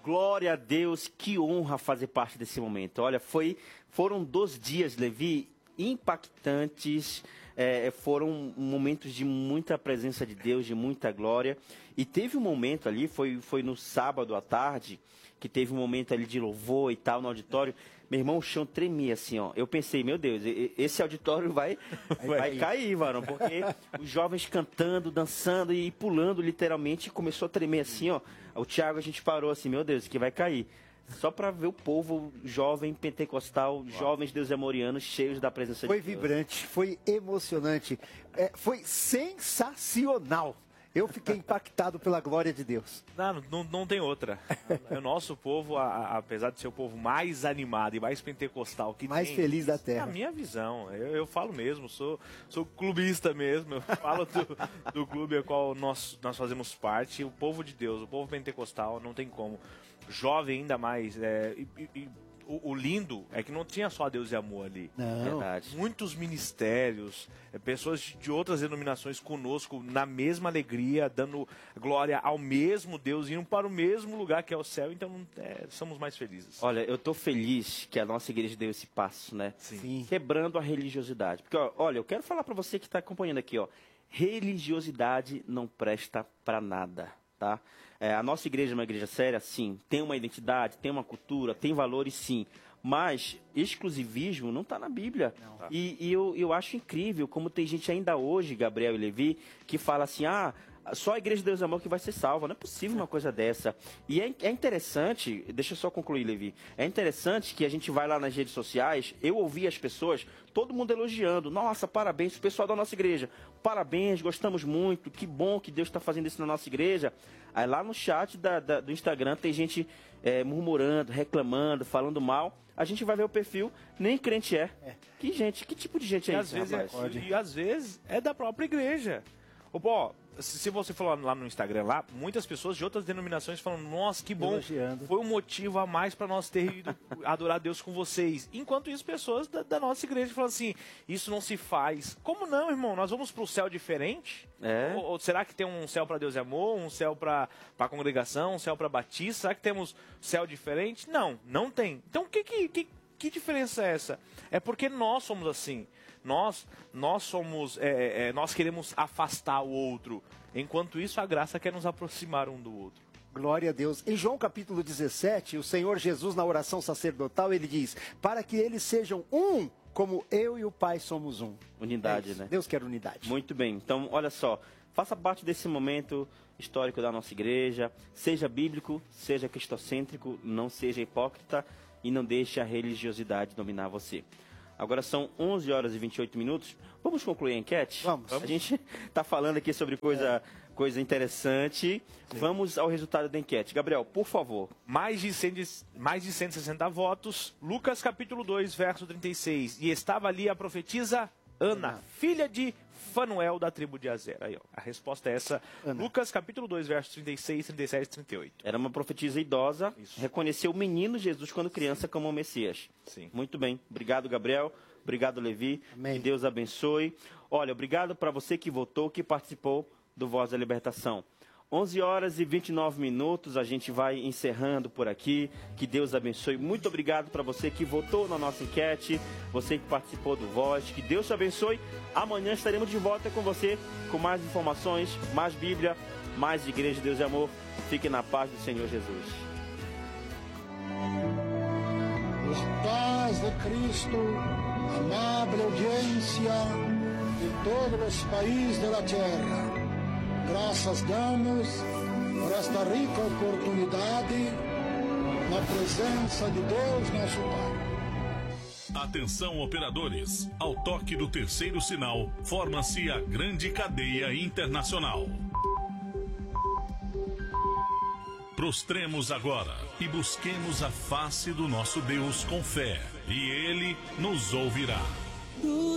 Glória a Deus, que honra fazer parte desse momento. Olha, foram 2 dias, Levi, impactantes, foram momentos de muita presença de Deus, de muita glória. E teve um momento ali, foi no sábado à tarde, que teve um momento ali de louvor e tal no auditório. Meu irmão, o chão tremia assim, ó. Eu pensei, meu Deus, esse auditório vai cair, varão, porque os jovens cantando, dançando e pulando literalmente, começou a tremer assim, ó. O Thiago, a gente parou assim, meu Deus, isso aqui vai cair. Só para ver o povo jovem pentecostal, jovens deus-amorianos, cheios da presença de Deus. Foi vibrante, foi emocionante, foi sensacional. Eu fiquei impactado pela glória de Deus. Não tem outra. O nosso povo, apesar de ser o povo mais animado e mais pentecostal que mais tem, feliz da terra. Na minha visão, eu falo mesmo, sou clubista mesmo, eu falo do clube ao qual nós fazemos parte. O povo de Deus, o povo pentecostal, não tem como. Jovem ainda mais, o lindo é que não tinha só Deus e amor ali. Não. Verdade. Muitos ministérios, pessoas de outras denominações conosco, na mesma alegria, dando glória ao mesmo Deus, indo para o mesmo lugar que é o céu, então somos mais felizes. Olha, eu estou feliz que a nossa igreja deu esse passo, né? Sim. Quebrando a religiosidade. Porque, olha, eu quero falar para você que está acompanhando aqui, ó. Religiosidade não presta para nada, tá? A nossa igreja é uma igreja séria, sim. Tem uma identidade, tem uma cultura, tem valores, sim. Mas exclusivismo não está na Bíblia. Não. E eu acho incrível como tem gente ainda hoje, Gabriel e Levi, que fala assim, só a igreja de Deus e Amor que vai ser salva. Não é possível uma coisa dessa. E é interessante, deixa eu só concluir, Levi. É interessante que a gente vai lá nas redes sociais, eu ouvi as pessoas, todo mundo elogiando. Nossa, parabéns, o pessoal da nossa igreja. Parabéns, gostamos muito, que bom que Deus está fazendo isso na nossa igreja. Aí lá no chat do Instagram tem gente murmurando, reclamando, falando mal. A gente vai ver o perfil, nem crente é. Que tipo de gente é isso, rapaz? E às vezes é da própria igreja. Se você for lá no Instagram, muitas pessoas de outras denominações falam, nossa, que bom, elogiando. Foi um motivo a mais para nós ter ido adorar Deus com vocês. Enquanto isso, pessoas da nossa igreja falam assim, isso não se faz. Como não, irmão? Nós vamos para o céu diferente? Ou será que tem um céu para Deus e Amor, um céu para a congregação, um céu para Batista? Será que temos céu diferente? Não tem. Então, que diferença é essa? É porque nós somos assim. Nós queremos afastar o outro. Enquanto isso, a graça quer nos aproximar um do outro. Glória a Deus. Em João capítulo 17, o Senhor Jesus, na oração sacerdotal, ele diz, para que eles sejam um, como eu e o Pai somos um. Unidade, né? Deus quer unidade. Muito bem. Então, olha só, faça parte desse momento histórico da nossa igreja. Seja bíblico, seja cristocêntrico, não seja hipócrita e não deixe a religiosidade dominar você. Agora são 11 horas e 28 minutos. Vamos concluir a enquete? Vamos. A gente está falando aqui sobre coisa interessante. Sim. Vamos ao resultado da enquete. Gabriel, por favor. Mais de 160 votos. Lucas capítulo 2, verso 36. E estava ali a profetisa Ana, filha de Fanuel, da tribo de Azer. Aí, ó, a resposta é essa. Ana. Lucas capítulo 2, versos 36, 37 e 38. Era uma profetisa idosa. Isso. Reconheceu o menino Jesus quando criança como o Messias. Sim. Muito bem. Obrigado, Gabriel. Obrigado, Levi. Amém. Que Deus abençoe. Olha, obrigado para você que votou, que participou do Voz da Libertação. 11 horas e 29 minutos, a gente vai encerrando por aqui. Que Deus abençoe. Muito obrigado para você que votou na nossa enquete, você que participou do Voz. Que Deus te abençoe. Amanhã estaremos de volta com você com mais informações, mais Bíblia, mais Igreja de Deus e Amor. Fique na paz do Senhor Jesus. La paz de Cristo, amable audiencia de todos los países de la tierra. Graças damos por esta rica oportunidade na presença de Deus, nosso Pai. Atenção, operadores. Ao toque do terceiro sinal, forma-se a grande cadeia internacional. Prostremos agora e busquemos a face do nosso Deus com fé, e Ele nos ouvirá.